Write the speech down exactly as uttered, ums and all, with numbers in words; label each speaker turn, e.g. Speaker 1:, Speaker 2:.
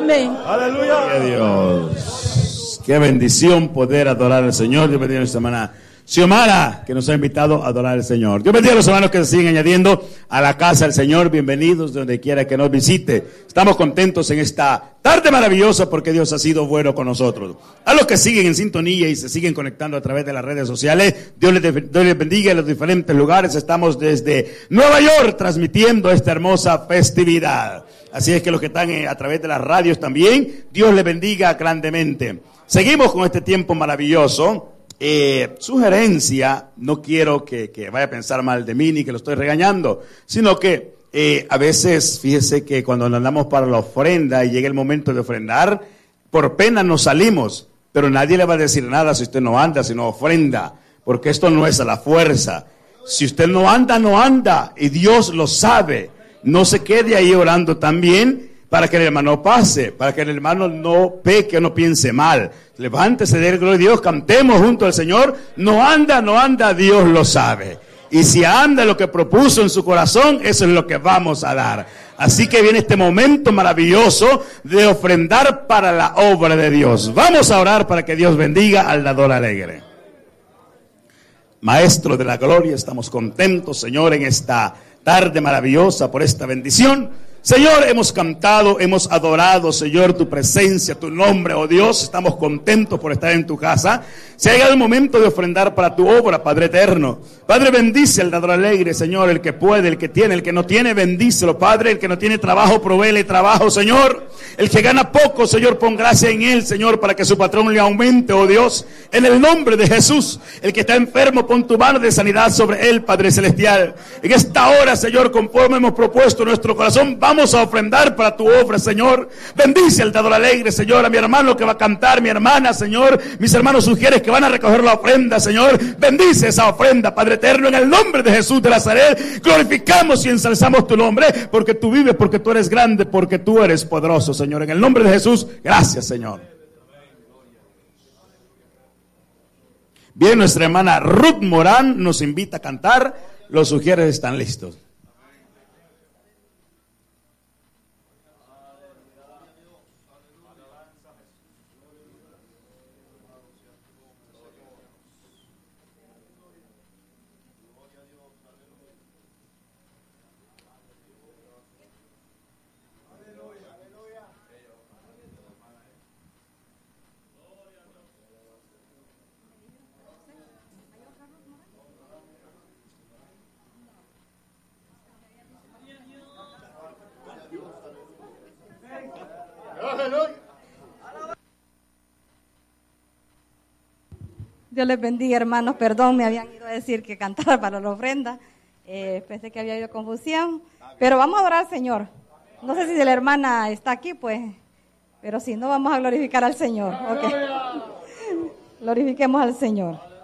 Speaker 1: Amén.
Speaker 2: Aleluya. Gloria a Dios. Qué bendición poder adorar al Señor. Dios bendiga esta semana. Xiomara, que nos ha invitado a adorar al Señor. Dios bendiga a los hermanos que se siguen añadiendo a la casa del Señor. Bienvenidos donde quiera que nos visite. Estamos contentos en esta tarde maravillosa porque Dios ha sido bueno con nosotros. A los que siguen en sintonía y se siguen conectando a través de las redes sociales, Dios les, Dios les bendiga en los diferentes lugares. Estamos desde Nueva York transmitiendo esta hermosa festividad. Así es que los que están a través de las radios también, Dios les bendiga grandemente. Seguimos con este tiempo maravilloso. Eh, sugerencia, no quiero que, que vaya a pensar mal de mí ni que lo estoy regañando, sino que eh, a veces, fíjese que cuando andamos para la ofrenda y llega el momento de ofrendar, por pena nos salimos, pero nadie le va a decir nada si usted no anda, si no ofrenda, porque esto no es a la fuerza. Si usted no anda, no anda, y Dios lo sabe. No se quede ahí orando también para que el hermano pase, para que el hermano no peque o no piense mal. Levántese, dé gloria a Dios, cantemos junto al Señor. No anda, no anda, Dios lo sabe. Y si anda lo que propuso en su corazón, eso es lo que vamos a dar. Así que viene este momento maravilloso de ofrendar para la obra de Dios. Vamos a orar para que Dios bendiga al dador alegre. Maestro de la gloria, estamos contentos, Señor, en esta tarde maravillosa por esta bendición. Señor, hemos cantado, hemos adorado, Señor, tu presencia, tu nombre, oh Dios. Estamos contentos por estar en tu casa. Se ha llegado el momento de ofrendar para tu obra, Padre eterno. Padre, bendice al dador alegre, Señor, el que puede, el que tiene, el que no tiene, bendícelo, Padre. El que no tiene trabajo, provéele trabajo, Señor. El que gana poco, Señor, pon gracia en él, Señor, para que su patrón le aumente, oh Dios. En el nombre de Jesús, el que está enfermo, pon tu mano de sanidad sobre él, Padre celestial. En esta hora, Señor, conforme hemos propuesto en nuestro corazón, vamos Vamos a ofrendar para tu obra, Señor. Bendice al dador alegre, Señor, a mi hermano que va a cantar, mi hermana, Señor, mis hermanos sugieres que van a recoger la ofrenda, Señor. Bendice esa ofrenda, Padre eterno, en el nombre de Jesús de Nazaret. Glorificamos y ensalzamos tu nombre, porque tú vives, porque tú eres grande, porque tú eres poderoso, Señor. En el nombre de Jesús, gracias, Señor. Bien, nuestra hermana Ruth Morán nos invita a cantar. Los sugieres están listos.
Speaker 1: Dios les bendiga, hermanos. Perdón, me habían ido a decir que cantara para la ofrenda. Eh, pensé que había habido confusión. Pero vamos a orar al Señor. No sé si la hermana está aquí, pues. Pero si no, vamos a glorificar al Señor. Okay. Glorifiquemos al Señor.